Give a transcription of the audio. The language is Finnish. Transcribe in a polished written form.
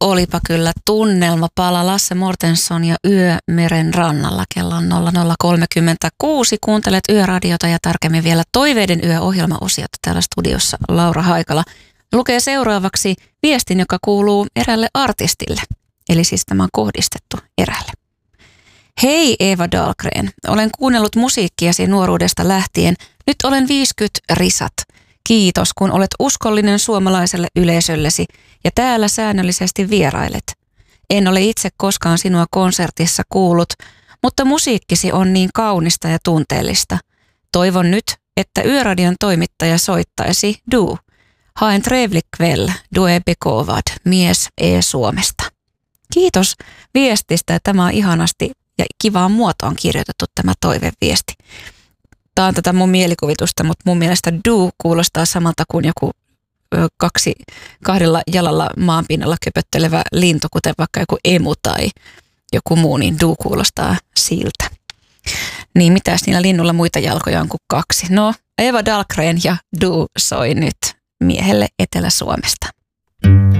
olipa kyllä tunnelma pala. Lasse Mortenson ja Yö meren rannalla. Kello on 00.36. Kuuntelet Yöradiota ja tarkemmin vielä Toiveiden yö-ohjelmaosiota täällä studiossa Laura Haikala. Lukee seuraavaksi viestin, joka kuuluu eräälle artistille. Eli siis tämä on kohdistettu eräälle. Hei Eva Dahlgren, olen kuunnellut musiikkiasi nuoruudesta lähtien. Nyt olen 50 risat. Kiitos, kun olet uskollinen suomalaiselle yleisöllesi ja täällä säännöllisesti vierailet. En ole itse koskaan sinua konsertissa kuullut, mutta musiikkisi on niin kaunista ja tunteellista. Toivon nyt, että Yöradion toimittaja soittaisi Du. Ha en trevlig kväll, du är begåvad, mies Suomesta. Kiitos viestistä. Tämä on ihanasti ja kivaan muotoon kirjoitettu tämä toiveviesti. Tämä on tätä mun mielikuvitusta, mutta mun mielestä Du kuulostaa samalta kuin joku kahdella jalalla maanpinnalla köpöttelevä lintu, kuten vaikka joku emu tai joku muu, niin Du kuulostaa siltä. Niin mitäs niillä linnulla muita jalkoja on kuin kaksi? No, Eva Dahlgren ja Du soi nyt miehelle Etelä-Suomesta.